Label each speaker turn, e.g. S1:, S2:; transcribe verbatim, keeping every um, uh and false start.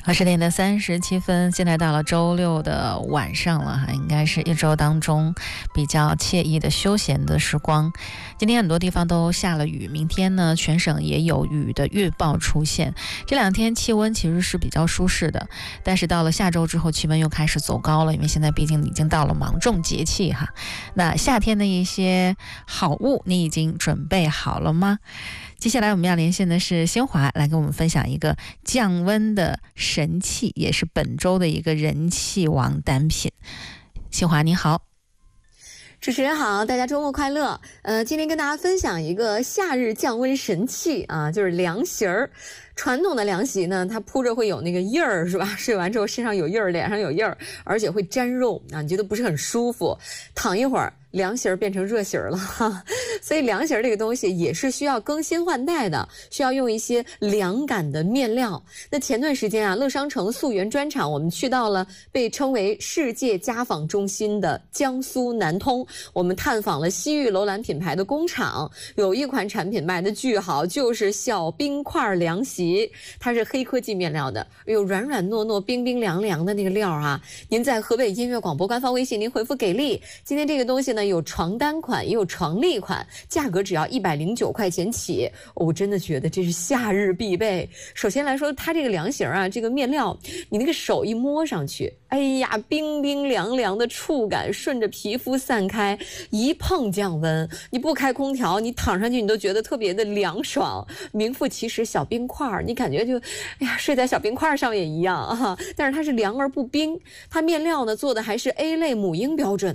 S1: 二十点的三十七分，现在到了周六的晚上了哈，应该是一周当中比较惬意的休闲的时光。今天很多地方都下了雨，明天呢全省也有雨的预报出现。这两天气温其实是比较舒适的，但是到了下周之后气温又开始走高了，因为现在毕竟已经到了芒种节气哈。那夏天的一些好物你已经准备好了吗？接下来我们要连线的是新华，来跟我们分享一个降温的神器，也是本周的一个人气王单品。新华你好。
S2: 主持人好，大家周末快乐。呃，今天跟大家分享一个夏日降温神器啊，就是凉席儿。传统的凉席呢，它铺着会有那个印儿，是吧？睡完之后身上有印儿，脸上有印儿，而且会粘肉啊，你觉得不是很舒服。躺一会儿，凉席儿变成热席儿了哈。所以凉席儿这个东西也是需要更新换代的，需要用一些凉感的面料。那前段时间啊，乐商城溯源专场，我们去到了被称为世界家纺中心的江苏南通，我们探访了西域楼兰品牌的工厂，有一款产品卖的巨好，就是小冰块凉席。它是黑科技面料的，有软软糯糯冰冰凉凉的那个料啊。您在河北音乐广播官方微信您回复给力，今天这个东西呢有床单款也有床笠款，价格只要一百零九块钱起、哦、我真的觉得这是夏日必备。首先来说它这个凉席啊，这个面料你那个手一摸上去，哎呀冰冰凉凉的触感顺着皮肤散开，一碰降温，你不开空调你躺上去你都觉得特别的凉爽，名副其实小冰块，你感觉就哎呀睡在小冰块上也一样啊。但是它是凉而不冰，它面料呢做的还是 A 类母婴标准